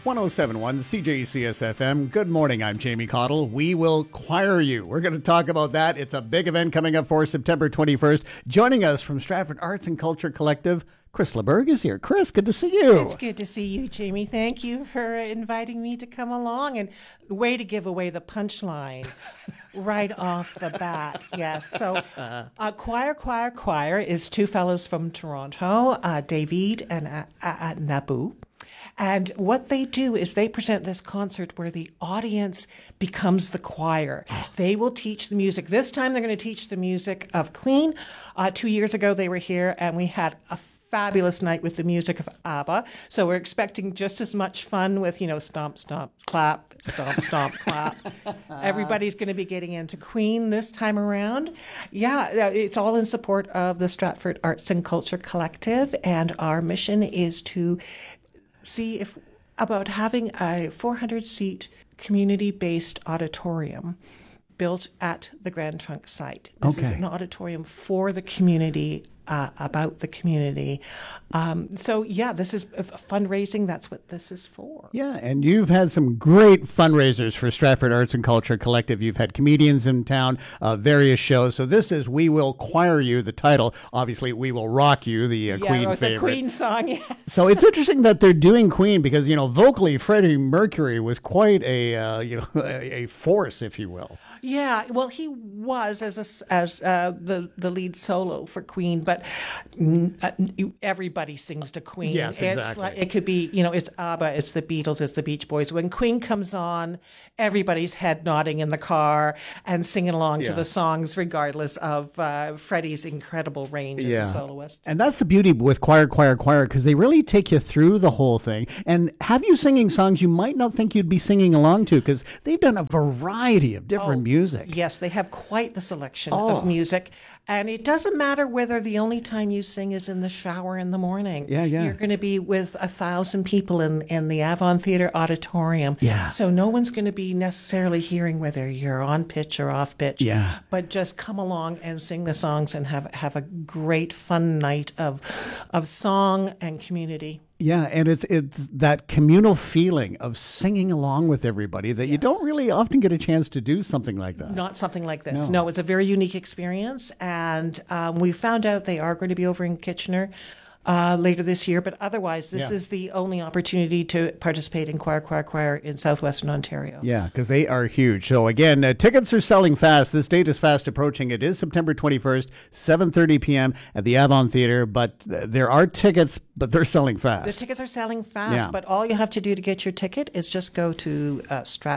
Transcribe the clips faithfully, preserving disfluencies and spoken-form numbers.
one oh seven point one C J C S F M. Good morning, I'm Jamie Cottle. We will choir you. We're going to talk about that. It's a big event coming up for September twenty-first. Joining us from Stratford Arts and Culture Collective, Chris LeBerg is here. Chris, good to see you. It's good to see you, Jamie. Thank you for inviting me to come along. And way to give away the punchline right off the bat. Yes. So uh, Choir, Choir, Choir is two fellows from Toronto, uh, David and uh, uh, Nabu. And what they do is they present this concert where the audience becomes the choir. They will teach the music. This time they're going to teach the music of Queen. Uh, two years ago they were here and we had a fabulous night with the music of ABBA. So we're expecting just as much fun with, you know, stomp, stomp, clap, stomp, stomp, clap. Everybody's going to be getting into Queen this time around. Yeah, it's all in support of the Stratford Arts and Culture Collective. And our mission is to see if about having a four hundred seat community-based auditorium built at the Grand Trunk site. This okay. is an auditorium for the community, uh, about the community. Um, so, yeah, this is fundraising. That's what this is for. Yeah, and you've had some great fundraisers for Stratford Arts and Culture Collective. You've had comedians in town, uh, various shows. So this is We Will Choir You, the title. Obviously, We Will Rock You, the uh, yeah, Queen with favorite. the Queen song, yes. So it's interesting that they're doing Queen because, you know, vocally, Freddie Mercury was quite a, uh, you know, a, a force, if you will. Yeah, well, he was as a, as uh, the the lead solo for Queen, but mm, uh, everybody sings to Queen. Yes, exactly. It's like, it could be, you know, it's ABBA, it's the Beatles, it's the Beach Boys. When Queen comes on, everybody's head nodding in the car and singing along yeah. to the songs, regardless of uh, Freddie's incredible range yeah. as a soloist. And that's the beauty with Choir, Choir, Choir, because they really take you through the whole thing and have you singing songs you might not think you'd be singing along to, because they've done a variety of different oh. music. Yes, they have quite the selection oh. of music. And it doesn't matter whether the only time you sing is in the shower in the morning. Yeah, yeah. You're going to be with a thousand people in, in the Avon Theatre Auditorium. Yeah. So no one's going to be necessarily hearing whether you're on pitch or off pitch. Yeah. But just come along and sing the songs and have have a great fun night of of song and community. Yeah, and it's it's that communal feeling of singing along with everybody that yes. you don't really often get a chance to do something like that. Not something like this. No, no it's a very unique experience. And um, we found out they are going to be over in Kitchener uh, later this year. But otherwise, this yeah. is the only opportunity to participate in Choir, Choir, Choir in southwestern Ontario. Yeah, because they are huge. So again, uh, tickets are selling fast. This date is fast approaching. It is September twenty-first, seven thirty p.m. at the Avon Theatre. But th- there are tickets, but they're selling fast. The tickets are selling fast, yeah. but all you have to do to get your ticket is just go to uh,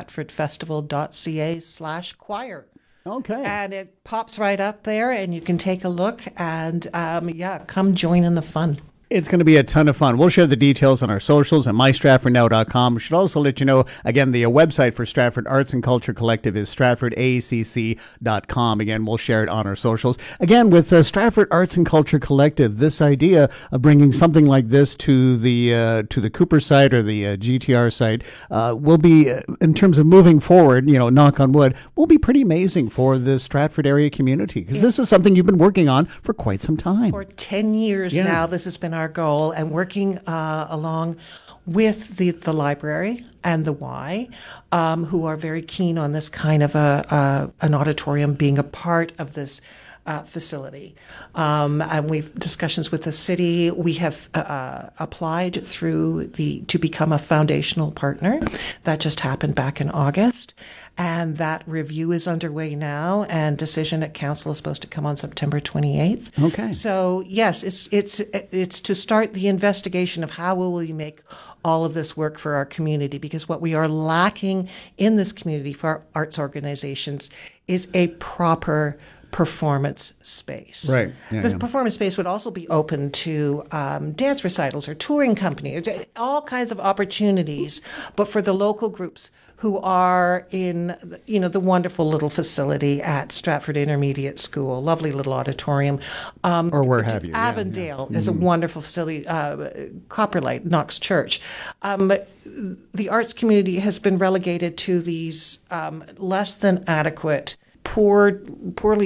stratfordfestival.ca slash choir. Okay. And it pops right up there, and you can take a look, and um, yeah, come join in the fun. It's going to be a ton of fun. We'll share the details on our socials at my stratford now dot com. We should also let you know, again, the uh, website for Stratford Arts and Culture Collective is stratford a c c dot com. Again, we'll share it on our socials. Again, with uh, Stratford Arts and Culture Collective, this idea of bringing something like this to the uh, to the Cooper site or the uh, G T R site uh, will be, uh, in terms of moving forward, you know, knock on wood, will be pretty amazing for the Stratford area community, because this is something you've been working on for quite some time. For ten years yeah. now, this has been our goal, and working uh, along with the, the library and the Y, um, who are very keen on this kind of a, uh, an auditorium being a part of this uh, facility. Um, and we've discussions with the city. We have uh, applied through the to become a foundational partner. That just happened back in August. And that review is underway now, and decision at council is supposed to come on September twenty-eighth. Okay. So yes, it's it's it's to start the investigation of how will we make all of this work for our community, because what we are lacking in this community for our arts organizations is a proper performance space. Right. Yeah, the yeah. performance space would also be open to um, dance recitals or touring companies, all kinds of opportunities, but for the local groups who are in, you know, the wonderful little facility at Stratford Intermediate School, lovely little auditorium. Um, or where have you. Avondale yeah, yeah. is mm-hmm. a wonderful facility, uh, Copperlight, Knox Church. Um, but the arts community has been relegated to these um, less than adequate, poor, poorly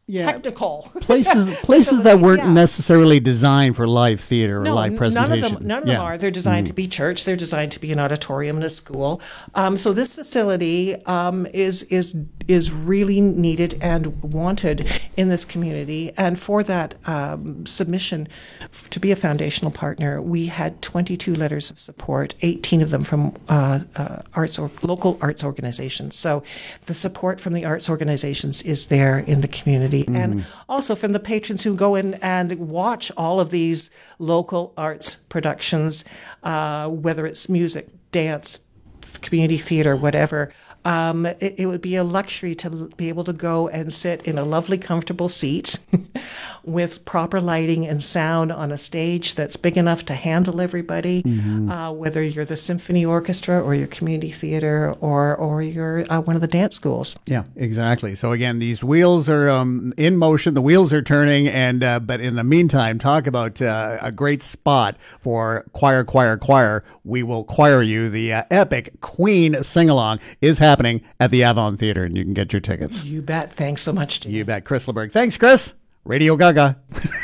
Yeah. technical places places that weren't yeah. necessarily designed for live theater or No, live none presentation. of them. None of yeah. them are. They're designed to be church. They're designed to be an auditorium in a school. Um, so this facility um, is is is really needed and wanted in this community. And for that um, submission f- to be a foundational partner, we had twenty-two letters of support, eighteen of them from uh, uh, arts or local arts organizations. So the support from the arts organizations is there in the community, mm. and also from the patrons who go in and watch all of these local arts productions, uh, whether it's music, dance, community theater, whatever. Um, it, it would be a luxury to l- be able to go and sit in a lovely, comfortable seat with proper lighting and sound on a stage that's big enough to handle everybody, mm-hmm. uh, whether you're the symphony orchestra or your community theater or or you're uh, one of the dance schools. Yeah, exactly. So again, these wheels are um, in motion. The wheels are turning, and uh, but in the meantime, talk about uh, a great spot for choir, choir, choir. We will choir you. The uh, epic Queen sing-along is happening at the Avon Theatre, and you can get your tickets. You bet. Thanks so much, Jim. You bet. Chris LeBerg. Thanks, Chris. Radio Gaga.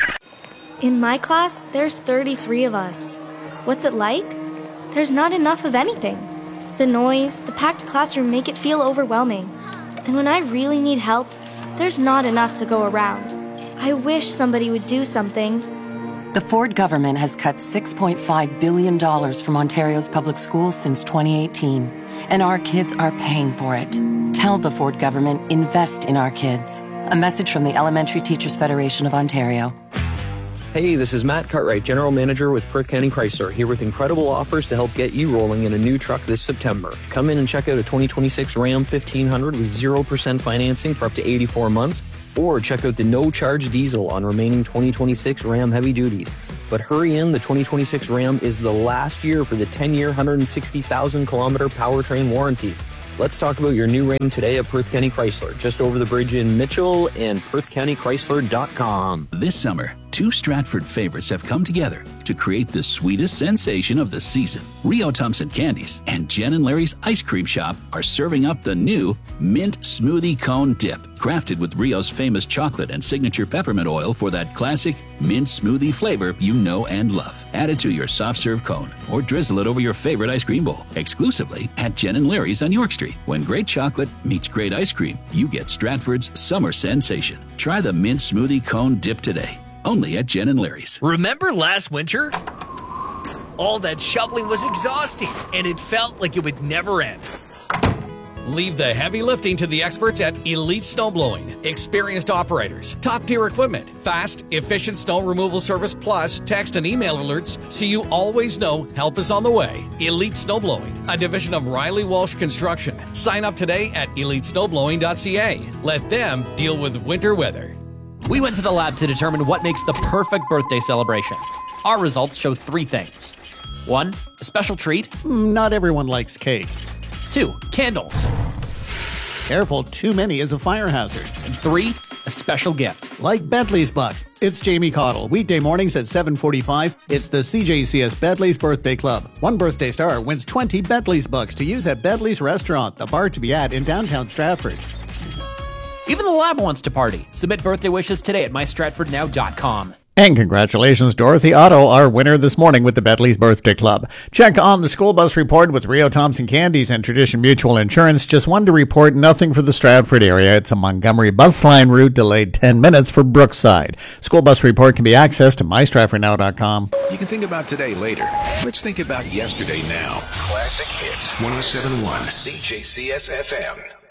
In my class, there's thirty-three of us. What's it like? There's not enough of anything. The noise, the packed classroom make it feel overwhelming. And when I really need help, there's not enough to go around. I wish somebody would do something. The Ford government has cut six point five billion dollars from Ontario's public schools since twenty eighteen, and our kids are paying for it. Tell the Ford government, invest in our kids. A message from the Elementary Teachers Federation of Ontario. Hey, this is Matt Cartwright, General Manager with Perth County Chrysler, here with incredible offers to help get you rolling in a new truck this September. Come in and check out a twenty twenty-six Ram fifteen hundred with zero percent financing for up to eighty-four months, or check out the no-charge diesel on remaining twenty twenty-six Ram heavy duties. But hurry in, the twenty twenty-six Ram is the last year for the ten-year, one hundred sixty thousand kilometer powertrain warranty. Let's talk about your new Ram today at Perth County Chrysler, just over the bridge in Mitchell and perth county chrysler dot com. This summer, two Stratford favorites have come together to create the sweetest sensation of the season. Rio Thompson Candies and Jen and Larry's Ice Cream Shop are serving up the new Mint Smoothie Cone Dip, crafted with Rio's famous chocolate and signature peppermint oil for that classic mint smoothie flavor you know and love. Add it to your soft serve cone or drizzle it over your favorite ice cream bowl, exclusively at Jen and Larry's on York Street. When great chocolate meets great ice cream, you get Stratford's summer sensation. Try the Mint Smoothie Cone Dip today, only at Jen and Larry's. Remember last winter? All that shoveling was exhausting, and it felt like it would never end. Leave the heavy lifting to the experts at Elite Snowblowing. Experienced operators, top-tier equipment, fast, efficient snow removal service, plus text and email alerts so you always know help is on the way. Elite Snowblowing, a division of Riley Walsh Construction. Sign up today at elite snowblowing dot c a. Let them deal with winter weather. We went to the lab to determine what makes the perfect birthday celebration. Our results show three things. One, a special treat. Not everyone likes cake. Two, candles. Careful, too many is a fire hazard. And three, a special gift. Like Bentley's Bucks. It's Jamie Cottle. Weekday mornings at seven forty-five. It's the C J C S Bentley's Birthday Club. One birthday star wins twenty Bentley's Bucks to use at Bentley's Restaurant, the bar to be at in downtown Stratford. Even the lab wants to party. Submit birthday wishes today at my stratford now dot com. And congratulations, Dorothy Otto, our winner this morning with the Bentley's Birthday Club. Check on the school bus report with Rio Thompson Candies and Tradition Mutual Insurance. Just one to report, nothing for the Stratford area. It's a Montgomery bus line route, delayed ten minutes for Brookside. School bus report can be accessed at my stratford now dot com. You can think about today later. Let's think about yesterday now. Classic Hits, one oh seven point one C J C S F M.